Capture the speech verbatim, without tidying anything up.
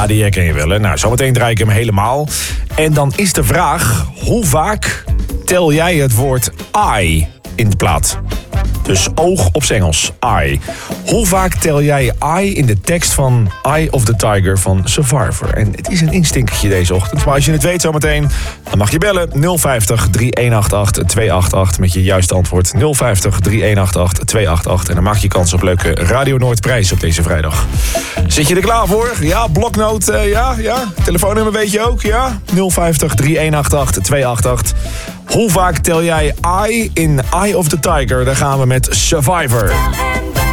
Ja, die herken je wel, hè. Nou, zometeen draai ik hem helemaal. En dan is de vraag, hoe vaak tel jij het woord I in de plaat? Dus oog op z'n Engels, I. Hoe vaak tel jij I in de tekst van Eye of the Tiger van Survivor? En het is een instinkertje deze ochtend. Maar als je het weet zometeen, dan mag je bellen. nul vijftig, drie een acht acht, twee acht acht met je juiste antwoord. nul vijftig, drie een acht acht, twee acht acht. En dan maak je kans op leuke Radio Noord prijs op deze vrijdag. Zit je er klaar voor? Ja, bloknoot, uh, ja, ja. Telefoonnummer weet je ook, ja. nul vijftig, drie een acht acht, twee acht acht. Hoe vaak tel jij I in Eye of the Tiger? Daar gaan we met Survivor.